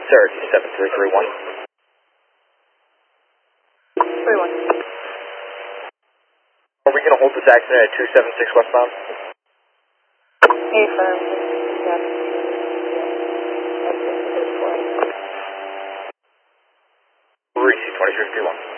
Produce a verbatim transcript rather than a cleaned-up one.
sir, two seven three three one. three one. Are we going to hold this accident at two seven six westbound? Affirm. Reese, twenty three fifty one.